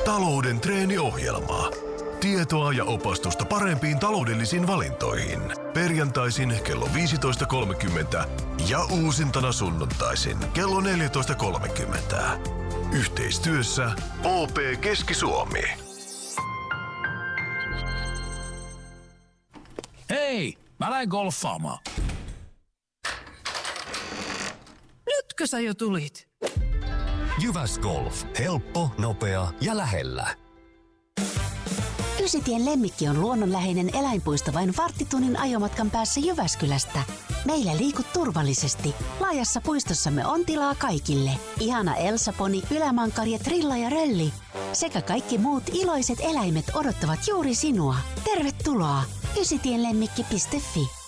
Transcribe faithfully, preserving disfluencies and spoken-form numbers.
Talouden treeniohjelma. Tietoa ja opastusta parempiin taloudellisiin valintoihin. Perjantaisin kello viisitoista kolmekymmentä ja uusintana sunnuntaisin kello neljätoista kolmekymmentä. Yhteistyössä O P Keski-Suomi. Hei, mä lähden golfaamaan. Nytkö sä jo tulit? Jyväs Golf. Helppo, nopea ja lähellä. Ysitien Lemmikki on luonnonläheinen eläinpuisto vain varttitunnin ajomatkan päässä Jyväskylästä. Meillä liikut turvallisesti. Laajassa puistossamme on tilaa kaikille. Ihana Elsa-poni, ylämankari, trilla ja rölli. Sekä kaikki muut iloiset eläimet odottavat juuri sinua. Tervetuloa! ysitienlemmikki piste fi